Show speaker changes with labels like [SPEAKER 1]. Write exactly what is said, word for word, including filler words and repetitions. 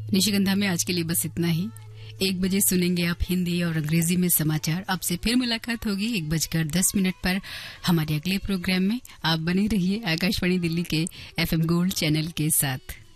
[SPEAKER 1] निशिगंधा में आज के लिए बस इतना ही। एक बजे सुनेंगे आप हिंदी और अंग्रेजी में समाचार। अब से फिर मुलाकात होगी एक बजकर दस मिनट पर हमारे अगले प्रोग्राम में। आप बने रहिए आकाशवाणी दिल्ली के एफएम गोल्ड चैनल के साथ।